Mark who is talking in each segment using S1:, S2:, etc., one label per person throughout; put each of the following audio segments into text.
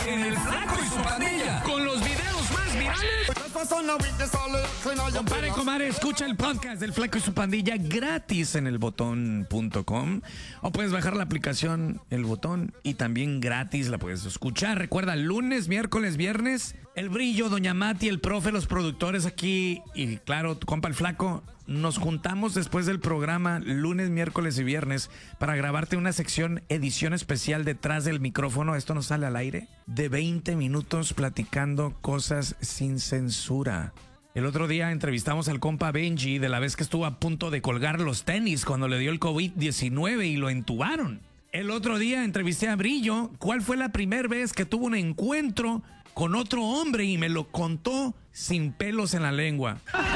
S1: en El Flaco y su Pandilla, con los videos más virales. Compare, comadre, escucha el podcast del Flaco y su Pandilla gratis en elbotón.com, o puedes bajar la aplicación El Botón y también gratis la puedes escuchar. Recuerda, lunes, miércoles, viernes, El Brillo, Doña Mati, el profe, los productores aquí y claro, tu compa el Flaco. Nos juntamos después del programa lunes, miércoles y viernes para grabarte una sección edición especial detrás del micrófono. Esto no sale al aire. De 20 minutos platicando cosas sin censura. El otro día entrevistamos al compa Benji de la vez que estuvo a punto de colgar los tenis cuando le dio el COVID-19 y lo entubaron. El otro día entrevisté a Brillo. ¿Cuál fue la primera vez que tuvo un encuentro con otro hombre? Y me lo contó sin pelos en la lengua.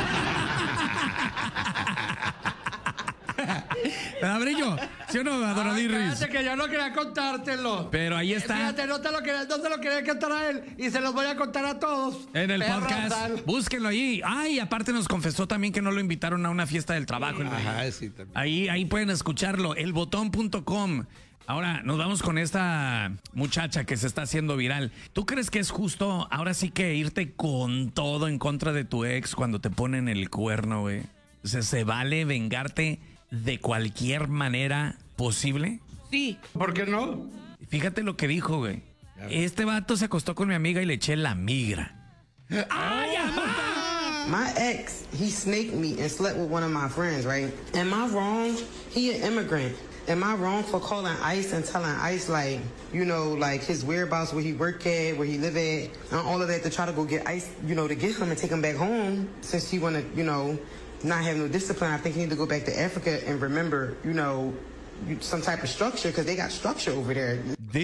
S1: Brillo, ¿sí o no, Adoradirris?
S2: Cállate, que yo no quería contártelo.
S1: Pero ahí está.
S2: Fíjate, no te lo quería contar a él y se los voy a contar a todos.
S1: En el podcast, búsquenlo ahí. Ay, aparte nos confesó también que no lo invitaron a una fiesta del trabajo.
S2: Ajá, sí, también.
S1: Ahí pueden escucharlo, elbotón.com. Ahora nos vamos con esta muchacha que se está haciendo viral. ¿Tú crees que es justo ahora sí que irte con todo en contra de tu ex cuando te ponen el cuerno, güey? O sea, ¿se vale vengarte de cualquier manera posible?
S2: Sí. ¿Por qué no?
S1: Fíjate lo que dijo, güey. Este vato se acostó con mi amiga y le eché la migra. ¡Ay, amá!
S3: My ex, he snaked me and slept with one of my friends, right? Am I wrong? He an immigrant. Am I wrong for calling ICE and telling ICE, like, you know, like his whereabouts, where he work at, where he live at, and all of that to try to go get ICE, you know, to get him and take him back home? Since he want to, you know, not have no discipline, I think he need to go back to Africa and remember, you know, some type of structure, because they got structure over there.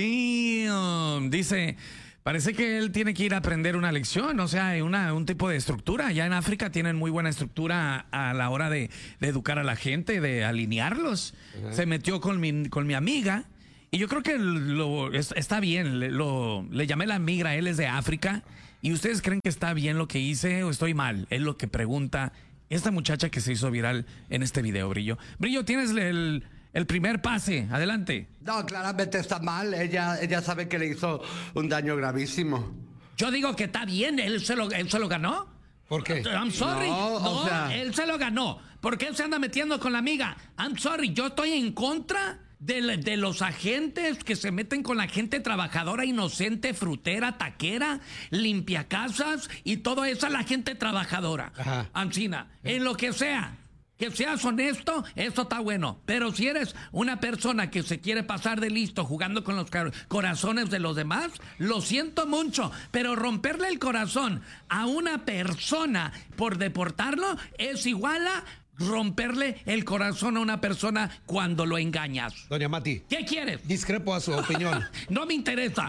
S1: Damn, dice, parece que él tiene que ir a aprender una lección, o sea, un tipo de estructura. Allá en África tienen muy buena estructura a la hora de educar a la gente, de alinearlos. Se metió con mi amiga y yo creo que está bien, le llamé la migra, él es de África. ¿Y ustedes creen que está bien lo que hice o estoy mal? Es lo que pregunta esta muchacha que se hizo viral en este video, Brillo. Brillo, tienes el primer pase. Adelante.
S2: No, claramente está mal. Ella sabe que le hizo un daño gravísimo.
S1: Yo digo que está bien. Él se lo ganó.
S2: ¿Por qué?
S1: I'm sorry.
S2: No, o sea,
S1: él se lo ganó. ¿Por qué él se anda metiendo con la amiga? I'm sorry. Yo estoy en contra de los agentes que se meten con la gente trabajadora, inocente, frutera, taquera, limpiacasas y todo eso, la gente trabajadora.
S2: Ajá.
S1: Ancina, en lo que sea. Que seas honesto, eso está bueno. Pero si eres una persona que se quiere pasar de listo jugando con los corazones de los demás, lo siento mucho. Pero romperle el corazón a una persona por deportarlo es igual a romperle el corazón a una persona cuando lo engañas.
S4: Doña Mati.
S1: ¿Qué quieres?
S4: Discrepo a su opinión.
S1: No me interesa.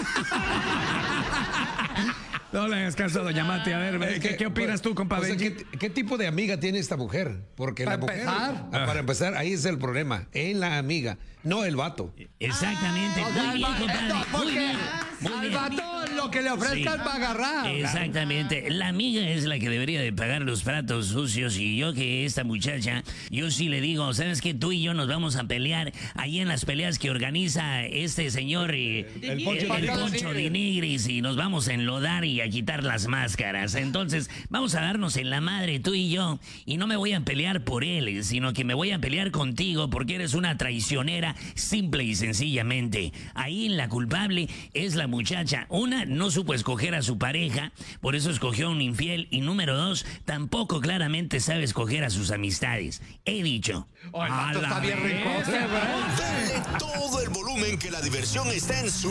S1: No le hagas caso, Doña Mati. A ver, ¿qué opinas tú, compa Benji?
S4: ¿Qué tipo de amiga tiene esta mujer? Porque
S2: Para
S4: la mujer,
S2: empezar.
S4: para empezar, ahí es el problema. En la amiga, no el vato.
S1: Exactamente. Muy bien, compadre. Muy bien. Muy
S2: al
S1: bien.
S2: vato lo que le ofrezcan va a agarrar.
S5: Exactamente. La amiga es la que debería de pagar los platos sucios y yo que esta muchacha, yo sí le digo, ¿sabes qué? Tú y yo nos vamos a pelear ahí en las peleas que organiza este señor el Poncho de Nigris y nos vamos a enlodar y a quitar las máscaras. Entonces, vamos a darnos en la madre tú y yo y no me voy a pelear por él, sino que me voy a pelear contigo porque eres una traicionera simple y sencillamente. Ahí la culpable es la muchacha. Una, no supo escoger a su pareja, por eso escogió a un infiel. Y número dos, tampoco claramente sabe escoger a sus amistades. He dicho.
S2: Oh, el vato está bien rico.
S6: Dale todo el volumen que la diversión está en su